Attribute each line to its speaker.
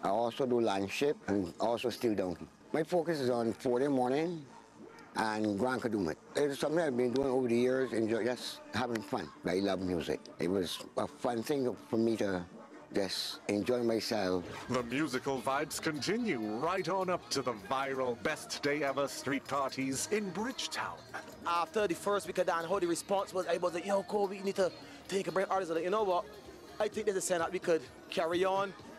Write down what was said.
Speaker 1: I also do landship and also steel donkey. My focus is on 40 morning and Grand Kadooment. It's something I've been doing over the years, enjoy just having fun. I love music. It was a fun thing for me to just enjoy myself.
Speaker 2: The musical vibes continue right on up to the viral Best Day Ever street parties in Bridgetown.
Speaker 3: After the first week of Dan, how the response was, I was like, yo, Kobe, you need to take a break. Artists are like, you know what? I think there's a sign that we could carry on